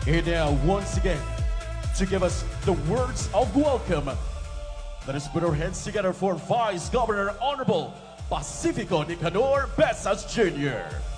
And now, once again, to give us the words of welcome, let us put our hands together for Vice Governor Honorable Pacifico Nicanor Besas Jr.